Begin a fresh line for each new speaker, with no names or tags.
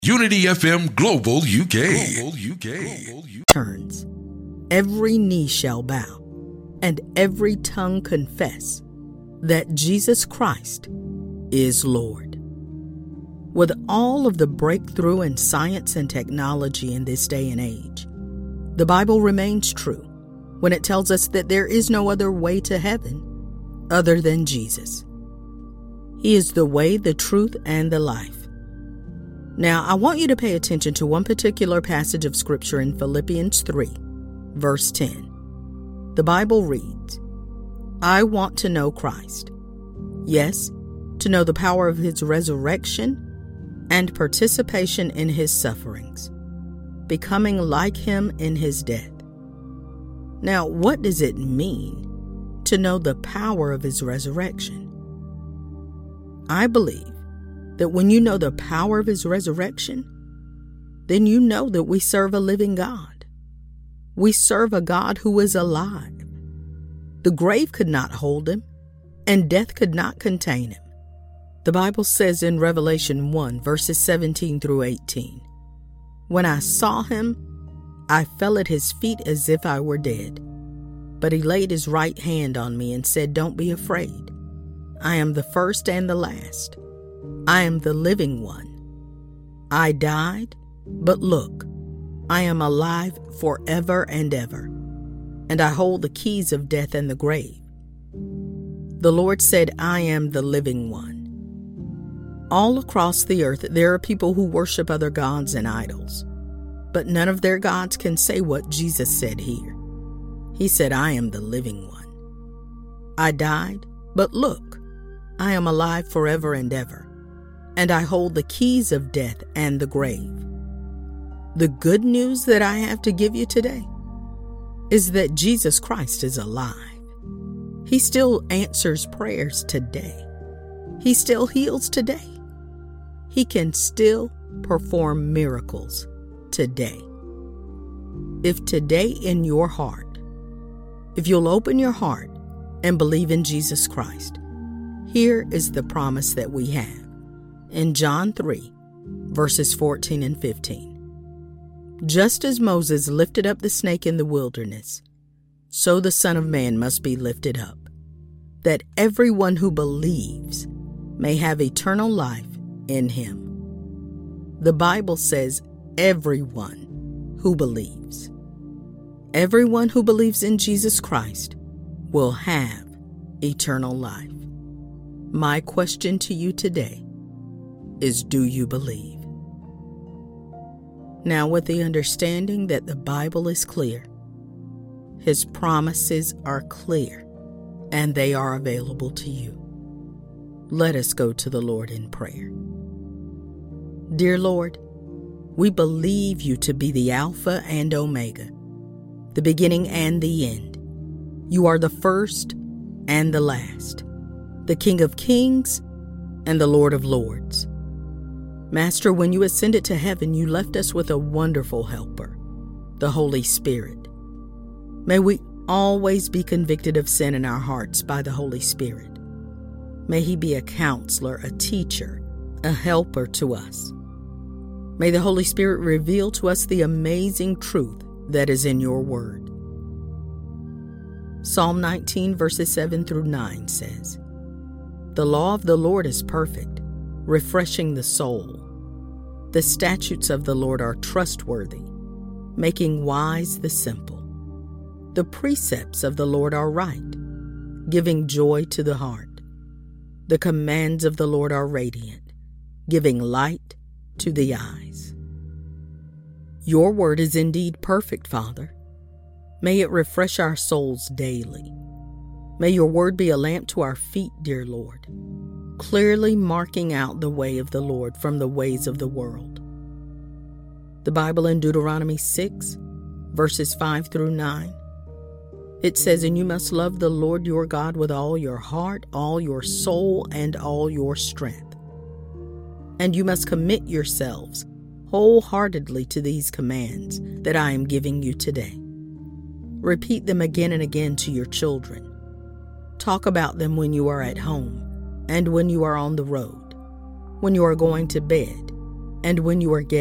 Unity FM Global UK.
Turns. Every knee shall bow, and every tongue confess that Jesus Christ is Lord. With all of the breakthrough in science and technology in this day and age, the Bible remains true when it tells us that there is no other way to heaven other than Jesus. He is the way, the truth, and the life. Now, I want you to pay attention to one particular passage of Scripture in Philippians 3, verse 10. The Bible reads, "I want to know Christ. Yes, to know the power of His resurrection and participation in His sufferings, becoming like Him in His death." Now, what does it mean to know the power of His resurrection? I believe that when you know the power of His resurrection, then you know that we serve a living God. We serve a God who is alive. The grave could not hold Him, and death could not contain Him. The Bible says in Revelation 1, verses 17 through 18, "When I saw Him, I fell at His feet as if I were dead. But He laid His right hand on me and said, 'Don't be afraid. I am the first and the last. I am the living one. I died, but look, I am alive forever and ever, and I hold the keys of death and the grave.' The Lord said, 'I am the living one.'" All across the earth, there are people who worship other gods and idols, but none of their gods can say what Jesus said here. He said, "I am the living one. I died, but look, I am alive forever and ever, and I hold the keys of death and the grave." The good news that I have to give you today is that Jesus Christ is alive. He still answers prayers today. He still heals today. He can still perform miracles today. If today in your heart, if you'll open your heart and believe in Jesus Christ, here is the promise that we have. In John 3, verses 14 and 15. "Just as Moses lifted up the snake in the wilderness, so the Son of Man must be lifted up, that everyone who believes may have eternal life in Him." The Bible says everyone who believes. Everyone who believes in Jesus Christ will have eternal life. My question to you today is, do you believe? Now, with the understanding that the Bible is clear, His promises are clear, and they are available to you, let us go to the Lord in prayer. Dear Lord, we believe You to be the Alpha and Omega, the beginning and the end. You are the first and the last, the King of Kings and the Lord of Lords. Master, when You ascended to heaven, You left us with a wonderful helper, the Holy Spirit. May we always be convicted of sin in our hearts by the Holy Spirit. May He be a counselor, a teacher, a helper to us. May the Holy Spirit reveal to us the amazing truth that is in Your word. Psalm 19, verses 7 through 9 says, "The law of the Lord is perfect, refreshing the soul. The statutes of the Lord are trustworthy, making wise the simple. The precepts of the Lord are right, giving joy to the heart. The commands of the Lord are radiant, giving light to the eyes." Your word is indeed perfect, Father. May it refresh our souls daily. May Your word be a lamp to our feet, dear Lord, clearly marking out the way of the Lord from the ways of the world. The Bible in Deuteronomy 6, verses 5 through 9, it says, "And you must love the Lord your God with all your heart, all your soul, and all your strength. And you must commit yourselves wholeheartedly to these commands that I am giving you today. Repeat them again and again to your children. Talk about them when you are at home and when you are on the road, when you are going to bed, And when you are